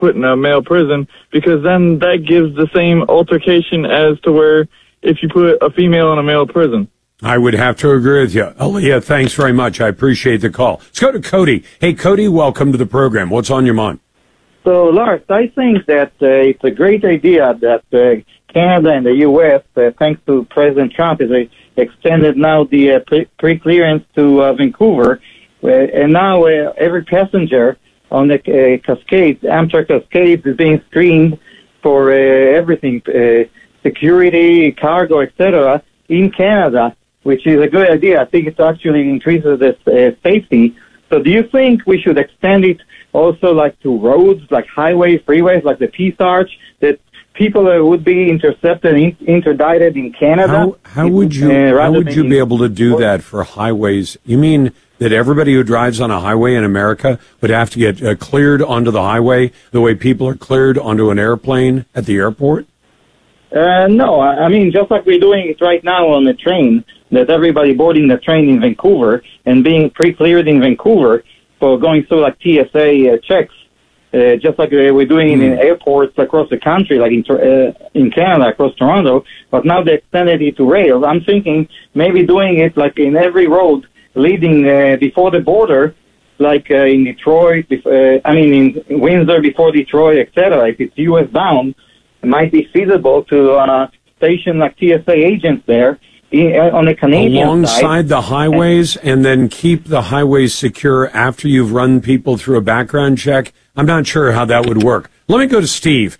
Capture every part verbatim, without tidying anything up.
put in a male prison, because then that gives the same altercation as to where if you put a female in a male prison. I would have to agree with you. Aaliyah, thanks very much. I appreciate the call. Let's go to Cody. Hey, Cody, welcome to the program. What's on your mind? So, Lars, I think that uh, it's a great idea that uh, Canada and the U S, uh, thanks to President Trump, has uh, extended now the uh, pre- pre-clearance to uh, Vancouver. Uh, and now uh, every passenger on the uh, Cascades, Amtrak Cascades, is being screened for uh, everything, uh, security, cargo, et cetera, in Canada, which is a good idea. I think it actually increases the uh, safety. So do you think we should extend it also like to roads, like highways, freeways, like the Peace Arch, that people uh, would be intercepted and in- interdicted in Canada? How, how would you, uh, how would you be able to do that for highways? You mean that everybody who drives on a highway in America would have to get uh, cleared onto the highway the way people are cleared onto an airplane at the airport? Uh, no, I mean, just like we're doing it right now on the train, that everybody boarding the train in Vancouver and being pre-cleared in Vancouver for going through like T S A uh, checks, uh, just like uh, we're doing mm. in airports across the country, like in, uh, in Canada, across Toronto, but now they extended it to rail. I'm thinking maybe doing it like in every road leading uh, before the border, like uh, in Detroit, uh, I mean in Windsor before Detroit, et cetera. If it's U S bound, it might be feasible to uh, station like T S A agents there in, uh, on the Canadian alongside side. the highways, and then keep the highways secure after you've run people through a background check. I'm not sure how that would work. Let me go to Steve.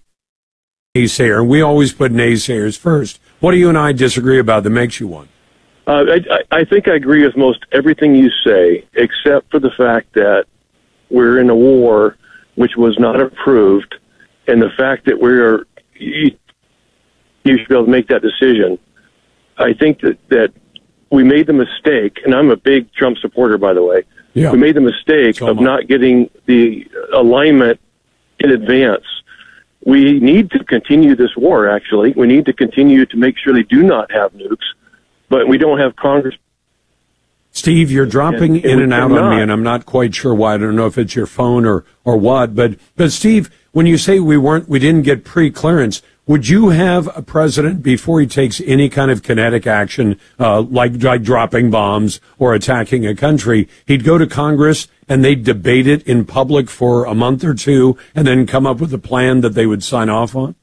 Naysayer, and we always put naysayers first. What do you and I disagree about that makes you one? Uh, I, I think I agree with most everything you say, except for the fact that we're in a war which was not approved, and the fact that we're you, you should be able to make that decision. I think that, that we made the mistake, and I'm a big Trump supporter, by the way. Yeah. We made the mistake so of not getting the alignment in advance. We need to continue this war, actually. We need to continue to make sure they do not have nukes, but we don't have Congress. Steve, you're dropping and, in and out cannot. on me, and I'm not quite sure why. I don't know if it's your phone or, or what. But, but Steve, when you say we weren't, we didn't get pre-clearance, would you have a president, before he takes any kind of kinetic action, uh, like, like dropping bombs or attacking a country, he'd go to Congress and they'd debate it in public for a month or two and then come up with a plan that they would sign off on?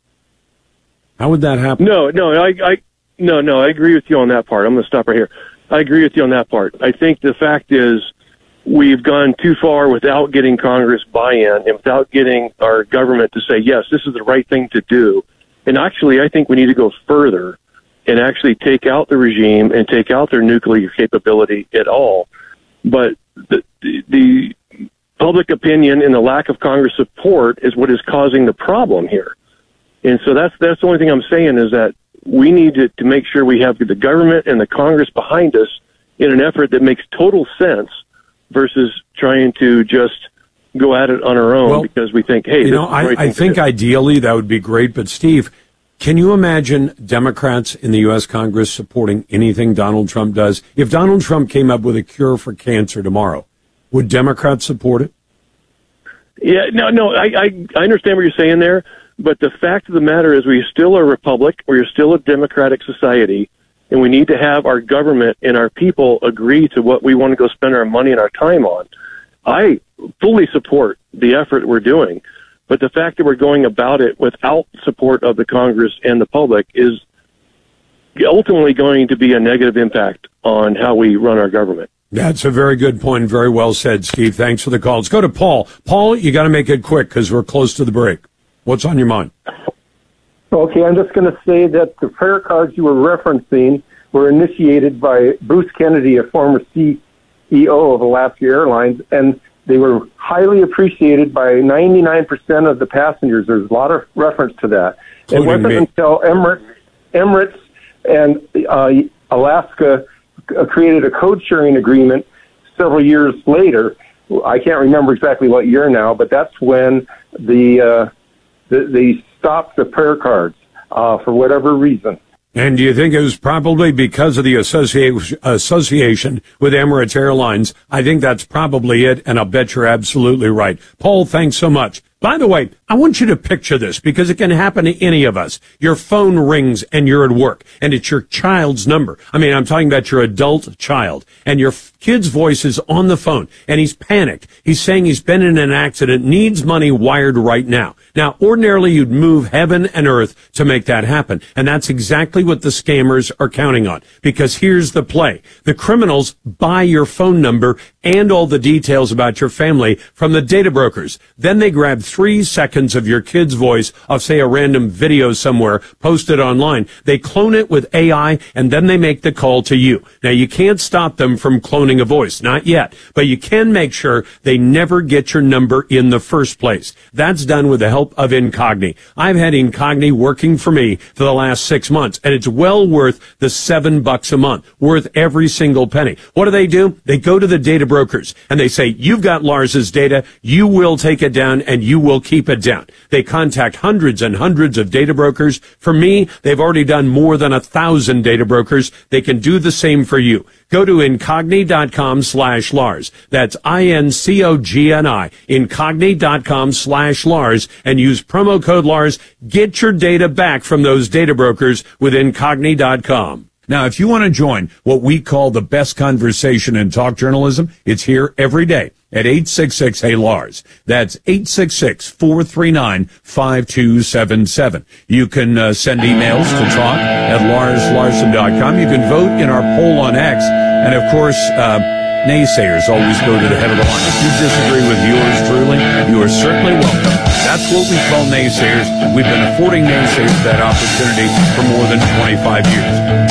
How would that happen? No, no, I, I, no, no, I agree with you on that part. I'm going to stop right here. I agree with you on that part. I think the fact is we've gone too far without getting Congress buy-in and without getting our government to say, yes, this is the right thing to do. And actually, I think we need to go further and actually take out the regime and take out their nuclear capability at all. But the, the, the public opinion and the lack of Congress support is what is causing the problem here. And so that's that's the only thing I'm saying is that we need to, to make sure we have the government and the Congress behind us in an effort that makes total sense versus trying to just go at it on our own well, because we think, hey, you know, I, I think ideally that would be great. But Steve, can you imagine Democrats in the U S Congress supporting anything Donald Trump does? If Donald Trump came up with a cure for cancer tomorrow, would Democrats support it? Yeah, no, no, I, I, I understand what you're saying there. But the fact of the matter is we're still a republic, we're still a democratic society, and we need to have our government and our people agree to what we want to go spend our money and our time on. I fully support the effort we're doing, but the fact that we're going about it without support of the Congress and the public is ultimately going to be a negative impact on how we run our government. That's a very good point. Very well said, Steve. Thanks for the call. Let's go to Paul. Paul, you got to make it quick because we're close to the break. What's on your mind? Okay, I'm just going to say that the prayer cards you were referencing were initiated by Bruce Kennedy, a former C E O of Alaska Airlines, and they were highly appreciated by ninety-nine percent of the passengers. There's a lot of reference to that. Including it wasn't me. Until Emirates, Emirates and uh, Alaska created a code-sharing agreement several years later. I can't remember exactly what year now, but that's when the... Uh, They stopped the prayer cards uh, for whatever reason. And do you think it was probably because of the associa- association with Emirates Airlines? I think that's probably it, and I'll bet you're absolutely right. Paul, thanks so much. By the way, I want you to picture this because it can happen to any of us. Your phone rings and you're at work and it's your child's number. I mean, I'm talking about your adult child, and your f- kid's voice is on the phone and he's panicked. He's saying he's been in an accident, needs money wired right now. Now, ordinarily you'd move heaven and earth to make that happen. And that's exactly what the scammers are counting on, because here's the play. The criminals buy your phone number and all the details about your family from the data brokers. Then they grab three seconds of your kid's voice of, say, a random video somewhere posted online. They clone it with A I, and then they make the call to you. Now, you can't stop them from cloning a voice, not yet, but you can make sure they never get your number in the first place. That's done with the help of Incogni. I've had Incogni working for me for the last six months, and it's well worth the seven bucks a month, worth every single penny. What do they do? They go to the data brokers, and they say, you've got Lars's data, you will take it down, and you will keep it down. They contact hundreds and hundreds of data brokers. For me, they've already done more than a thousand data brokers. They can do the same for you. Go to Incogni.com slash Lars. That's I N C O G N I. Incogni.com slash Lars, and use promo code Lars. Get your data back from those data brokers with Incogni dot com. Now, if you want to join what we call the best conversation in talk journalism, it's here every day at eight six six, hey Lars. That's eight six six, four three nine, five two seven seven. You can uh, send emails to talk at lars larson dot com. You can vote in our poll on X. And, of course, uh, naysayers always go to the head of the line. If you disagree with yours truly, you are certainly welcome. That's what we call naysayers. We've been affording naysayers that opportunity for more than twenty-five years.